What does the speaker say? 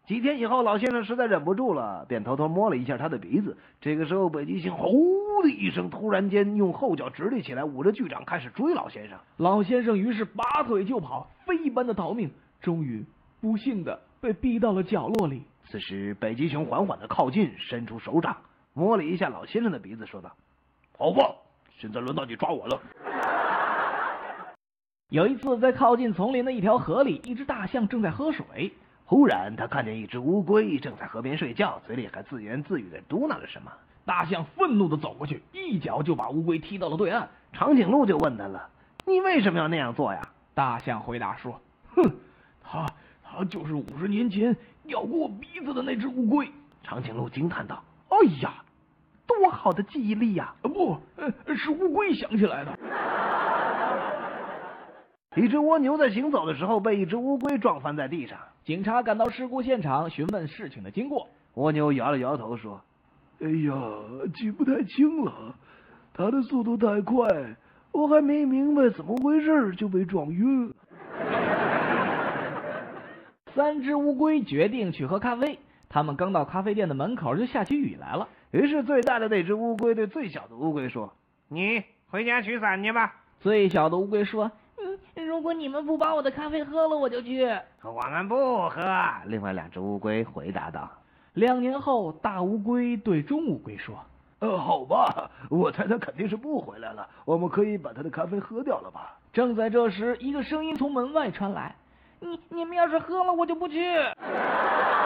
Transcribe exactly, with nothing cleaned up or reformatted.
几天以后，老先生实在忍不住了，便偷偷摸了一下他的鼻子。这个时候，北极星吼的一声，突然间用后脚直立起来，捂着巨掌开始追老先生。 老先生于是拔腿就跑，飞一般的逃命，终于不幸的被逼到了角落里。 此时，北极熊缓缓的靠近，伸出手掌摸了一下老先生的鼻子，说道：“好吧，现在轮到你抓我了。” 有一次，在靠近丛林的一条河里，一只大象正在喝水。 忽然，他看见一只乌龟正在河边睡觉，嘴里还自言自语的嘟囔着什么。 大象愤怒的走过去，一脚就把乌龟踢到了对岸。 长颈鹿就问他了：“你为什么要那样做呀？” 大象回答说：“哼，他他就是五十年前咬过我鼻子的那只乌龟。” 长颈鹿惊叹道：“哎呀，多好的记忆力呀！” 啊不，呃，是乌龟想起来的。 一只蜗牛在行走的时候被一只乌龟撞翻在地上。 警察赶到事故现场，询问事情的经过。 蜗牛摇了摇头说：“ 哎呀，记不太清了，它的速度太快，我还没明白怎么回事就被撞晕了。” 三只乌龟决定去喝咖啡，他们刚到咖啡店的门口就下起雨来了。 于是最大的那只乌龟对最小的乌龟说：“你回家取伞去吧。” 最小的乌龟说：“嗯，如果你们不把我的咖啡喝了，我就去。” 我们不喝。另外两只乌龟回答道。 两年后，大乌龟对中乌龟说：“ 呃，好吧，我猜他肯定是不回来了，我们可以把他的咖啡喝掉了吧？” 正在这时，一个声音从门外传来：“你你们要是喝了，我就不去。”